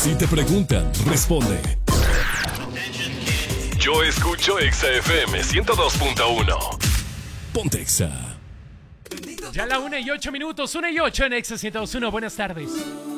Si te preguntan, responde. Yo escucho Exa FM 102.1. Ponte Exa. Ya la 1:08, 1:08 en Exa 102.1. Buenas tardes.